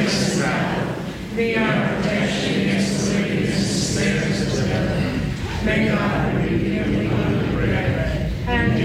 us in battle. Be our protection against the wickedness and snares of the devil. May God rebuke him, we humbly pray. And